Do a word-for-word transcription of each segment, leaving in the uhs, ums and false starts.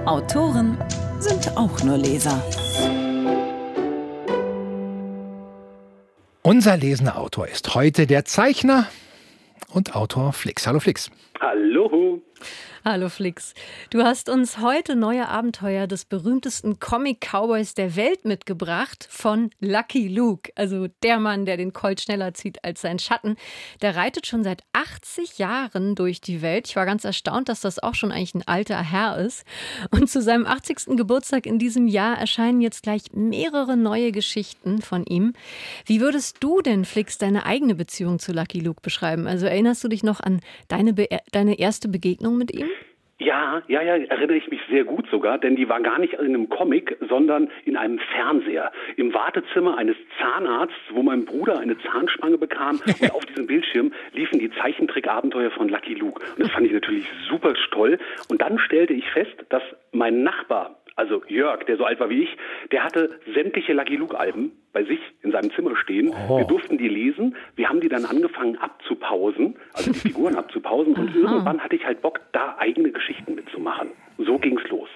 Autoren sind auch nur Leser. Unser lesender Autor ist heute der Zeichner und Autor Flix. Hallo Flix. Hallo. Hallo Flix. Du hast uns heute neue Abenteuer des berühmtesten Comic-Cowboys der Welt mitgebracht von Lucky Luke. Also der Mann, der den Colt schneller zieht als sein Schatten. Der reitet schon seit achtzig Jahren durch die Welt. Ich war ganz erstaunt, dass das auch schon eigentlich ein alter Herr ist. Und zu seinem achtzigsten Geburtstag in diesem Jahr erscheinen jetzt gleich mehrere neue Geschichten von ihm. Wie würdest du denn, Flix, deine eigene Beziehung zu Lucky Luke beschreiben? Also erinnerst du dich noch an deine, Be- deine erste Begegnung mit ihm? Ja, ja, ja, erinnere ich mich sehr gut sogar, denn die war gar nicht in einem Comic, sondern in einem Fernseher. Im Wartezimmer eines Zahnarztes, wo mein Bruder eine Zahnspange bekam und auf diesem Bildschirm liefen die Zeichentrickabenteuer von Lucky Luke. Und das fand ich natürlich super toll. Und dann stellte ich fest, dass mein Nachbar, also Jörg, der so alt war wie ich, der hatte sämtliche Lucky Luke-Alben bei sich in seinem Zimmer stehen. Oh. Wir durften die lesen. Wir haben die dann angefangen abzupausen, also die Figuren abzupausen. Und irgendwann hatte ich halt Bock, da eigene Geschichten mitzumachen. So ging's los.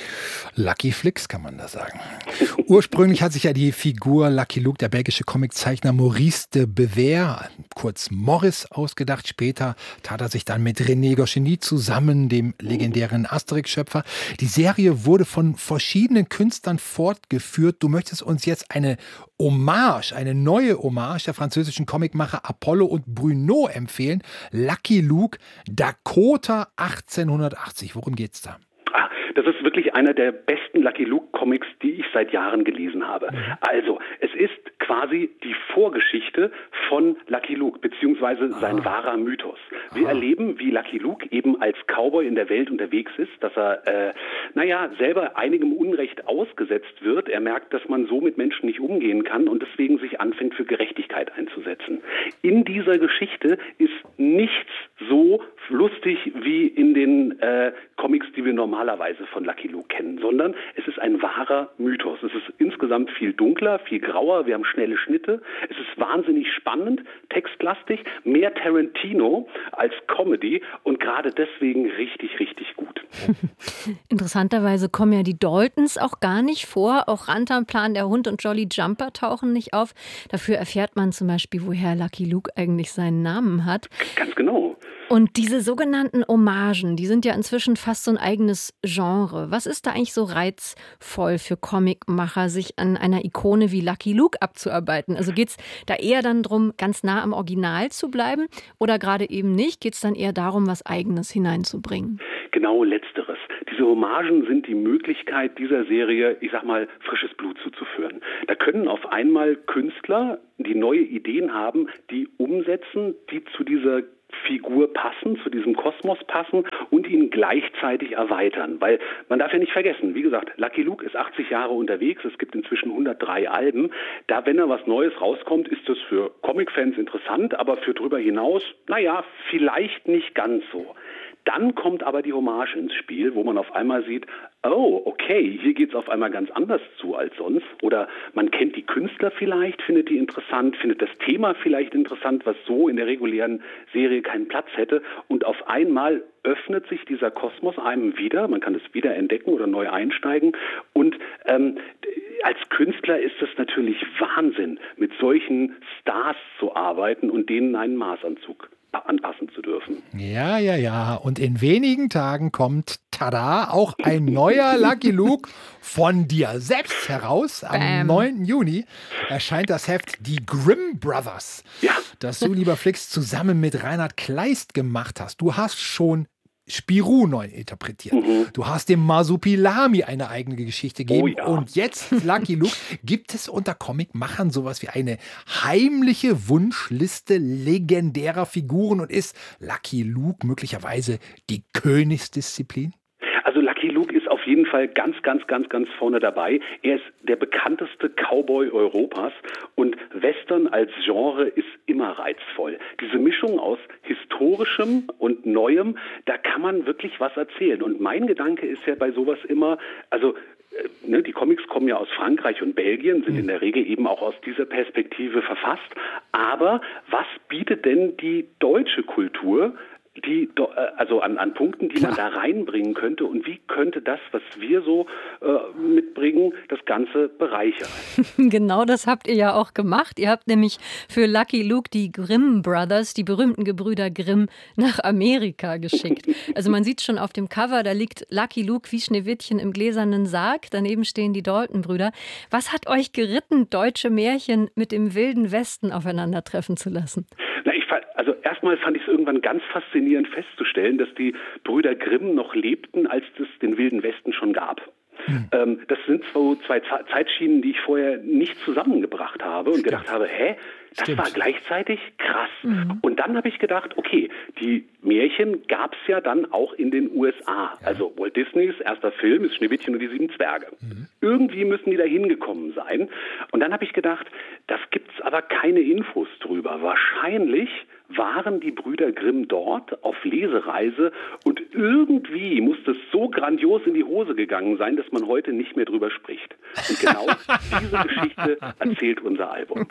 Lucky Flix kann man da sagen. Ursprünglich hat sich ja die Figur Lucky Luke, der belgische Comiczeichner Maurice de Bever, kurz Morris, ausgedacht. Später tat er sich dann mit René Goscinny zusammen, dem legendären Asterix-Schöpfer. Die Serie wurde von verschiedenen Künstlern fortgeführt. Du möchtest uns jetzt eine Hommage, eine neue Hommage der französischen Comicmacher Apollo und Bruno empfehlen. Lucky Luke, Dakota achtzehnhundertachtzig. Worum geht's da? Das ist wirklich einer der besten Lucky Luke Comics, die ich seit Jahren gelesen habe. Also, es ist quasi die Vorgeschichte von Lucky Luke, beziehungsweise sein ah. wahrer Mythos. Wir ah. erleben, wie Lucky Luke eben als Cowboy in der Welt unterwegs ist, dass er, äh, naja, selber einigem Unrecht ausgesetzt wird. Er merkt, dass man so mit Menschen nicht umgehen kann und deswegen sich anfängt, für Gerechtigkeit einzusetzen. In dieser Geschichte ist nichts so lustig wie in den äh, Comics, die wir normalerweise von Lucky Luke kennen, sondern es ist ein wahrer Mythos. Es ist insgesamt viel dunkler, viel grauer, wir haben schnelle Schnitte, es ist wahnsinnig spannend, textlastig, mehr Tarantino als Comedy und gerade deswegen richtig, richtig gut. Interessanterweise kommen ja die Daltons auch gar nicht vor, auch Rantanplan, der Hund und Jolly Jumper tauchen nicht auf. Dafür erfährt man zum Beispiel, woher Lucky Luke eigentlich seinen Namen hat. Ganz genau. Und diese sogenannten Hommagen, die sind ja inzwischen fast so ein eigenes Genre. Was ist da eigentlich so reizvoll für Comicmacher, sich an einer Ikone wie Lucky Luke abzuarbeiten? Also geht es da eher dann darum, ganz nah am Original zu bleiben oder gerade eben nicht? Geht es dann eher darum, was Eigenes hineinzubringen? Genau Letzteres. Diese Hommagen sind die Möglichkeit dieser Serie, ich sag mal, frisches Blut zuzuführen. Da können auf einmal Künstler, die neue Ideen haben, die umsetzen, die zu dieser Figur passen, zu diesem Kosmos passen und ihn gleichzeitig erweitern. Weil man darf ja nicht vergessen, wie gesagt, Lucky Luke ist achtzig Jahre unterwegs, es gibt inzwischen hundertdrei Alben. Da, wenn er was Neues rauskommt, ist das für Comic-Fans interessant, aber für drüber hinaus, naja, vielleicht nicht ganz so. Dann kommt aber die Hommage ins Spiel, wo man auf einmal sieht, oh, okay, hier geht's auf einmal ganz anders zu als sonst. Oder man kennt die Künstler vielleicht, findet die interessant, findet das Thema vielleicht interessant, was so in der regulären Serie keinen Platz hätte. Und auf einmal öffnet sich dieser Kosmos einem wieder, man kann es wieder entdecken oder neu einsteigen. Und ähm, als Künstler ist es natürlich Wahnsinn, mit solchen Stars zu arbeiten und denen einen Maßanzug anpassen zu dürfen. Ja, ja, ja. Und in wenigen Tagen kommt, tada, auch ein neuer Lucky Luke von dir selbst heraus. Am Bam. neunten Juni erscheint das Heft Die Grimm Brothers, ja. das du, lieber Flix, zusammen mit Reinhard Kleist gemacht hast. Du hast schon Spirou neu interpretiert. Mhm. Du hast dem Masupilami eine eigene Geschichte gegeben. Oh ja. Und jetzt, Lucky Luke, gibt es unter Comicmachern sowas wie eine heimliche Wunschliste legendärer Figuren und ist Lucky Luke möglicherweise die Königsdisziplin? Also Lucky Luke ist auf jeden Fall ganz, ganz, ganz, ganz vorne dabei. Er ist der bekannteste Cowboy Europas und Western als Genre ist immer reizvoll. Diese Mischung aus historischem und Neuem, da kann man wirklich was erzählen. Und mein Gedanke ist ja bei sowas immer, also Ne, die Comics kommen ja aus Frankreich und Belgien, sind in der Regel eben auch aus dieser Perspektive verfasst. Aber was bietet denn die deutsche Kultur die, also an, an Punkten, die Klar. man da reinbringen könnte und wie könnte das, was wir so äh, mitbringen, das Ganze bereichern. Genau das habt ihr ja auch gemacht. Ihr habt nämlich für Lucky Luke die Grimm Brothers, die berühmten Gebrüder Grimm, nach Amerika geschickt. Also man sieht schon auf dem Cover, da liegt Lucky Luke wie Schneewittchen im gläsernen Sarg, daneben stehen die Dalton-Brüder. Was hat euch geritten, deutsche Märchen mit dem wilden Westen aufeinandertreffen zu lassen? Na, ich fand, also erstmal fand ich es irgendwann ganz faszinierend festzustellen, dass die Brüder Grimm noch lebten, als es den Wilden Westen schon gab. Hm. Ähm, das sind so zwei Zeitschienen, die ich vorher nicht zusammengebracht habe und gedacht habe, hä, das Stimmt. war gleichzeitig krass. Mhm. Und dann habe ich gedacht, okay, die Märchen gab es ja dann auch in den U S A. Ja. Also Walt Disneys erster Film ist Schneewittchen und die sieben Zwerge. Mhm. Irgendwie müssen die da hingekommen sein. Und dann habe ich gedacht, das gibt's aber keine Infos drüber. Wahrscheinlich waren die Brüder Grimm dort auf Lesereise und irgendwie muss das so grandios in die Hose gegangen sein, dass man heute nicht mehr drüber spricht. Und genau diese Geschichte erzählt unser Album.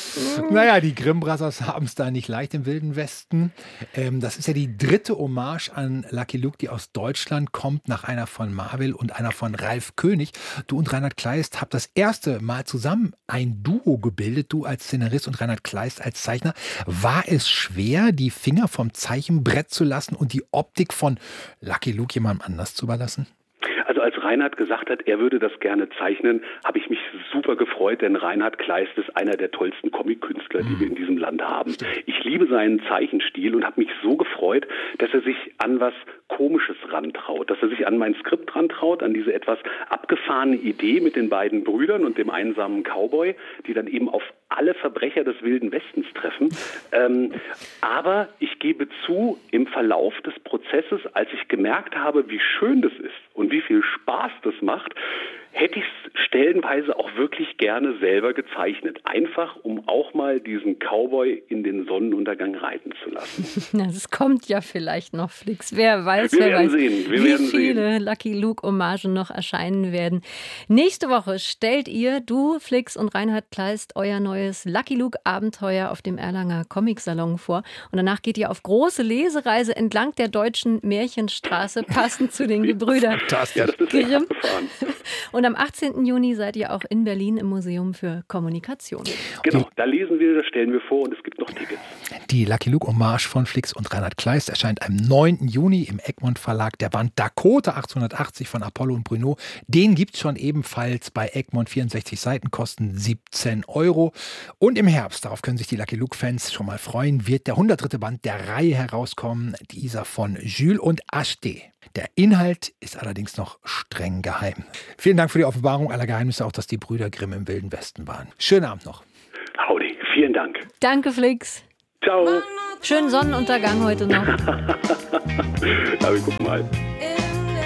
Naja, die Grimm Brothers haben es da nicht leicht im Wilden Westen. Ähm, das ist ja die dritte Hommage an Lucky Luke, die aus Deutschland kommt, nach einer von Marvel und einer von Ralf König. Du und Reinhard Kleist habt das erste Mal zusammen ein Duo gebildet, du als Szenarist und Reinhard Kleist als Zeichner. War es schwer, die Finger vom Zeichenbrett zu lassen und die Optik von Lucky Luke jemandem anders zu überlassen? Also als Reinhard gesagt hat, er würde das gerne zeichnen, habe ich mich super gefreut, denn Reinhard Kleist ist einer der tollsten Comic-Künstler, die wir in diesem Land haben. Ich liebe seinen Zeichenstil und habe mich so gefreut, dass er sich an was Komisches rantraut, dass er sich an mein Skript rantraut, an diese etwas abgefahrene Idee mit den beiden Brüdern und dem einsamen Cowboy, die dann eben auf alle Verbrecher des Wilden Westens treffen. Ähm, aber ich gebe zu, im Verlauf des Prozesses, als ich gemerkt habe, wie schön das ist und wie viel Spaß das macht, hätte ich es stellenweise auch wirklich gerne selber gezeichnet. Einfach, um auch mal diesen Cowboy in den Sonnenuntergang reiten zu lassen. Das kommt ja vielleicht noch, Flix. Wer weiß, Wir wer werden weiß, sehen. Wir wie werden viele sehen. Lucky Luke-Hommagen noch erscheinen werden. Nächste Woche stellt ihr, du, Flix und Reinhard Kleist, euer neues Lucky Luke-Abenteuer auf dem Erlanger Comic-Salon vor. Und danach geht ihr auf große Lesereise entlang der deutschen Märchenstraße, passend zu den Gebrüdern ja, das ist Grimm. abgefahren. Und am achtzehnten Juni seid ihr auch in Berlin im Museum für Kommunikation. Genau, da lesen wir, das stellen wir vor und es gibt noch Tickets. Die Lucky Luke Hommage von Flix und Reinhard Kleist erscheint am neunten Juni im Egmont Verlag. Der Band Dakota achtzehnhundertachtzig von Apollo und Bruno, den gibt es schon ebenfalls bei Egmont, vierundsechzig Seiten, kosten siebzehn Euro. Und im Herbst, darauf können sich die Lucky Luke-Fans schon mal freuen, wird der hundertdritte Band der Reihe herauskommen, dieser von Jules und Acheté. Der Inhalt ist allerdings noch streng geheim. Vielen Dank für die Offenbarung aller Geheimnisse, auch dass die Brüder Grimm im Wilden Westen waren. Schönen Abend noch. Howdy, vielen Dank. Danke, Flix. Ciao. Schönen Sonnenuntergang heute noch. Aber guck mal.